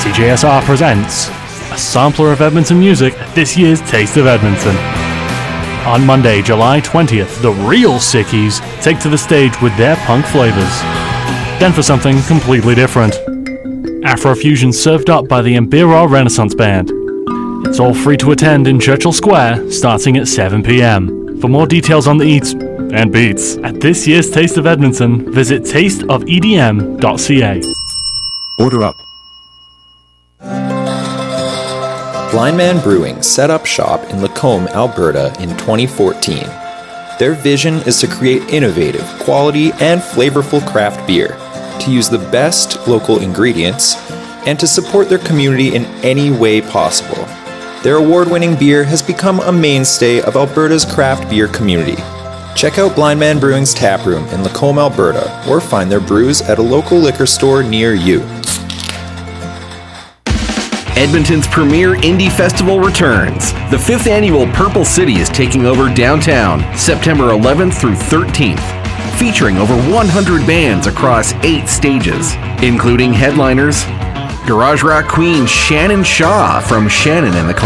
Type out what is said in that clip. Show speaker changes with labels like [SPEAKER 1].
[SPEAKER 1] CJSR presents a sampler of Edmonton music at this year's Taste of Edmonton. On Monday, July 20th, the real Sickies take to the stage with their punk flavors. Then for something completely different. Afrofusion served up by the Mbira Renaissance Band. It's all free to attend in Churchill Square, starting at 7 p.m. For more details on the eats and beats at this year's Taste of Edmonton, visit tasteofedm.ca.
[SPEAKER 2] Order up.
[SPEAKER 3] Blind Man Brewing set up shop in Lacombe, Alberta in 2014. Their vision is to create innovative, quality, and flavorful craft beer, to use the best local ingredients, and to support their community in any way possible. Their award-winning beer has become a mainstay of Alberta's craft beer community. Check out Blind Man Brewing's taproom in Lacombe, Alberta, or find their brews at a local liquor store near you.
[SPEAKER 4] Edmonton's premier indie festival returns. The 5th annual Purple City is taking over downtown, September 11th through 13th, featuring over 100 bands across 8 stages, including headliners, garage rock queen Shannon Shaw from Shannon and the